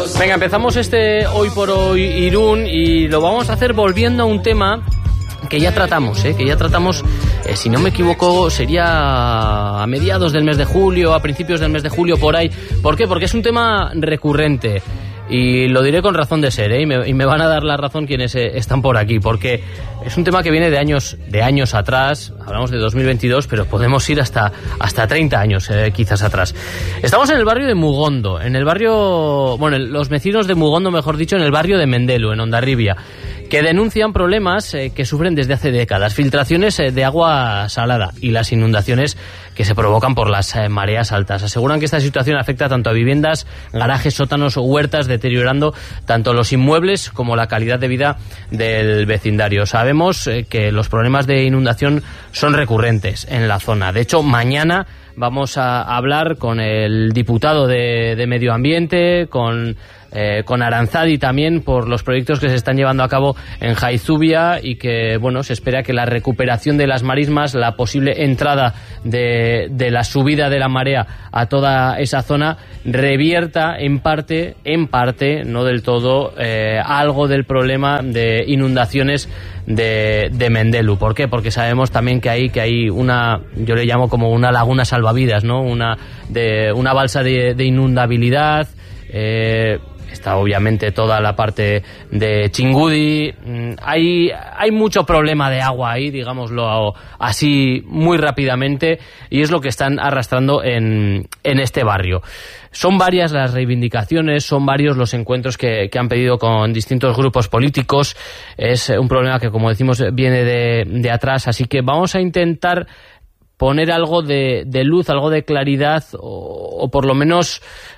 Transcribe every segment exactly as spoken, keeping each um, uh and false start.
Venga, empezamos este Hoy por Hoy Irún y lo vamos a hacer volviendo a un tema que ya tratamos, ¿eh? que ya tratamos, eh, si no me equivoco, sería a mediados del mes de julio, a principios del mes de julio, por ahí. ¿Por qué? Porque es un tema recurrente. Y lo diré con razón de ser, ¿eh? y, me, y me van a dar la razón quienes eh, están por aquí, porque es un tema que viene de años de años atrás. Hablamos de dos mil veintidós, pero podemos ir hasta, hasta treinta años eh, quizás atrás. Estamos en el barrio de Mugondo, en el barrio, bueno, los vecinos de Mugondo, mejor dicho, en el barrio de Mendelu, en Hondarribia, que denuncian problemas eh, que sufren desde hace décadas, filtraciones eh, de agua salada y las inundaciones que se provocan por las eh, mareas altas. Aseguran que esta situación afecta tanto a viviendas, garajes, sótanos o huertas, deteriorando tanto los inmuebles como la calidad de vida del vecindario. Sabemos eh, que los problemas de inundación son recurrentes en la zona. De hecho, mañana vamos a hablar con el diputado de, de Medio Ambiente, con... Eh, con Aranzadi también, por los proyectos que se están llevando a cabo en Jaizubia y que, bueno, se espera que la recuperación de las marismas, la posible entrada de, de la subida de la marea a toda esa zona, revierta en parte, en parte, no del todo, eh, algo del problema de inundaciones de, de Mendelu. ¿Por qué? Porque sabemos también que hay, que hay una, yo le llamo como una laguna salvavidas, ¿no? Una, de, una balsa de, de inundabilidad. Eh, Está obviamente toda la parte de Chingudi. Hay, hay mucho problema de agua ahí, digámoslo así muy rápidamente, y es lo que están arrastrando en, en este barrio. Son varias las reivindicaciones, son varios los encuentros que, que han pedido con distintos grupos políticos. Es un problema que, como decimos, viene de, de atrás, así que vamos a intentar poner algo de, de luz, algo de claridad o, o por lo menos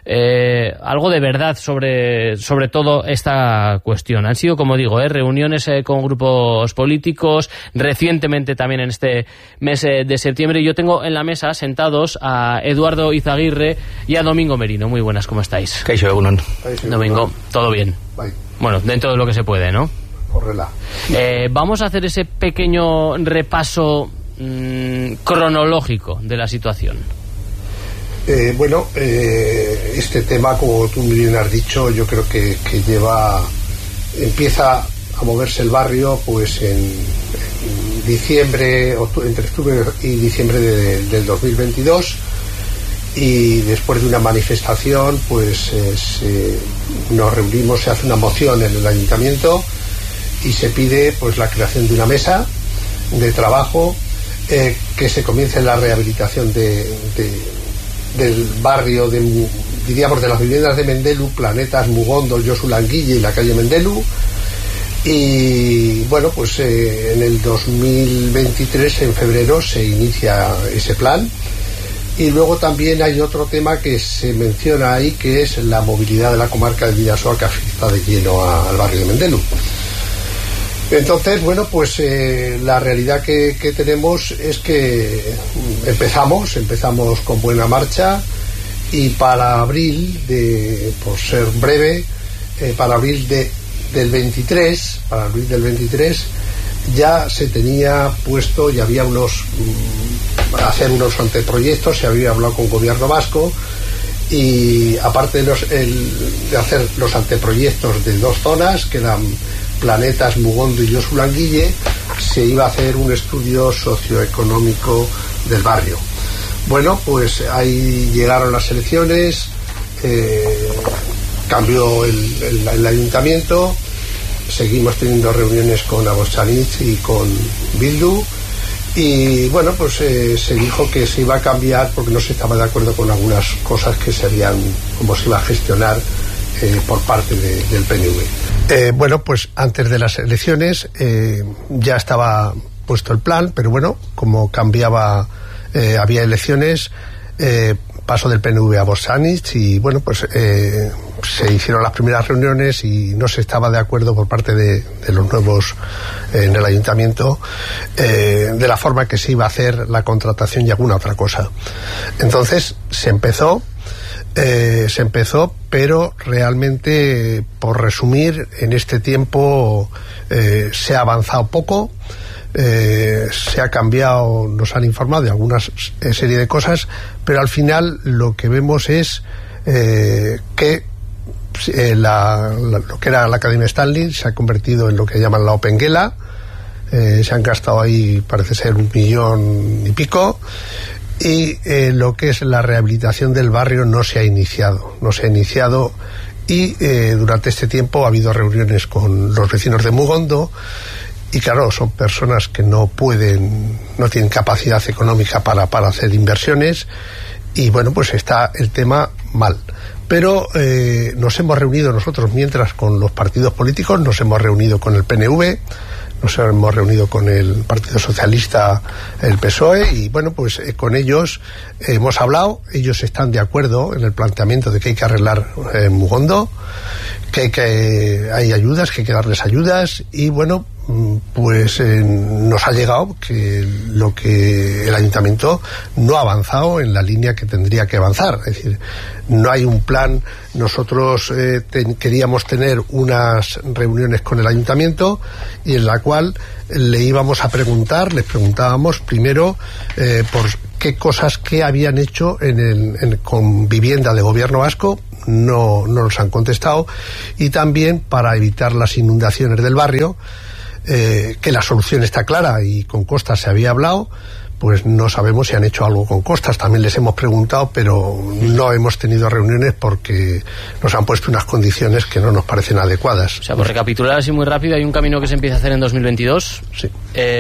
eh, algo de verdad sobre, sobre todo esta cuestión. Han sido, como digo, eh, reuniones eh, con grupos políticos, recientemente también en este mes eh, de septiembre. Yo tengo en la mesa sentados a Eduardo Izaguirre y a Domingo Merino. Muy buenas, ¿cómo estáis? Kaixo, egunon. Domingo, ¿todo bien? Bye. Bueno, dentro de lo que se puede, ¿no? Correla. Eh, vamos a hacer ese pequeño repaso cronológico de la situación. Eh, bueno, eh, este tema, como tú muy bien has dicho, yo creo que, que lleva, empieza a moverse el barrio pues en, en diciembre, octubre, entre octubre y diciembre de, del dos mil veintidós, y después de una manifestación pues eh, se, nos reunimos, se hace una moción en el ayuntamiento y se pide pues la creación de una mesa de trabajo, Eh, que se comience la rehabilitación de, de, del barrio, de, diríamos, de las viviendas de Mendelu, Planetas, Mugondo, Josu Languille y la calle Mendelu. Y bueno, pues eh, en el dos mil veintitrés, en febrero, se inicia ese plan. Y luego también hay otro tema que se menciona ahí, que es la movilidad de la comarca de Bidasoa, que afecta de lleno a, al barrio de Mendelu. Entonces, bueno, pues eh, la realidad que, que tenemos es que empezamos, empezamos con buena marcha, y para abril, de, por ser breve, eh, para abril de, del veintitrés, para abril del veintitrés, ya se tenía puesto y había unos, mm, hacer unos anteproyectos, se había hablado con el gobierno vasco, y aparte de, los, el, de hacer los anteproyectos de dos zonas, que eran Planetas, Mugondo y Josu Languille, se iba a hacer un estudio socioeconómico del barrio. Bueno, pues ahí llegaron las elecciones, eh, cambió el, el, el ayuntamiento, seguimos teniendo reuniones con Abossanitz y con Bildu, y bueno, pues eh, se dijo que se iba a cambiar porque no se estaba de acuerdo con algunas cosas que se habían, cómo se iba a gestionar eh, por parte de, del P N V. Eh, bueno, pues antes de las elecciones eh, ya estaba puesto el plan, pero bueno, como cambiaba, eh, había elecciones, eh, pasó del P N V a Abossanitz, y bueno, pues eh, se hicieron las primeras reuniones y no se estaba de acuerdo por parte de, de los nuevos eh, en el ayuntamiento eh, de la forma que se iba a hacer la contratación y alguna otra cosa. Entonces se empezó Eh, se empezó, pero realmente, por resumir, en este tiempo eh, se ha avanzado poco, eh, se ha cambiado, nos han informado de algunas eh, serie de cosas, pero al final lo que vemos es eh, que eh, la, la, lo que era la Academia Stanley se ha convertido en lo que llaman la Opengela. Eh, se han gastado ahí, parece ser, un millón y pico. Y eh, lo que es la rehabilitación del barrio no se ha iniciado, no se ha iniciado y eh, durante este tiempo ha habido reuniones con los vecinos de Mugondo y claro, son personas que no pueden, no tienen capacidad económica para, para hacer inversiones y bueno, pues está el tema mal. Pero eh, nos hemos reunido nosotros mientras con los partidos políticos, nos hemos reunido con el P N V, nos hemos reunido con el Partido Socialista, el P S O E, y bueno, pues eh, con ellos eh, hemos hablado, ellos están de acuerdo en el planteamiento de que hay que arreglar eh, Mugondo, que hay, que hay ayudas, que hay que darles ayudas, y bueno, pues eh, nos ha llegado que lo que el ayuntamiento no ha avanzado en la línea que tendría que avanzar, es decir, no hay un plan. Nosotros eh, ten, queríamos tener unas reuniones con el ayuntamiento y en la cual le íbamos a preguntar, les preguntábamos primero eh, por qué cosas que habían hecho en el, en, con vivienda de gobierno vasco, no, no nos han contestado, y también para evitar las inundaciones del barrio. Eh, que la solución está clara y con Costas se había hablado, pues no sabemos si han hecho algo con Costas. También les hemos preguntado, pero no hemos tenido reuniones porque nos han puesto unas condiciones que no nos parecen adecuadas. O sea, por recapitular así muy rápido, hay un camino que se empieza a hacer en dos mil veintidós. Sí. Eh,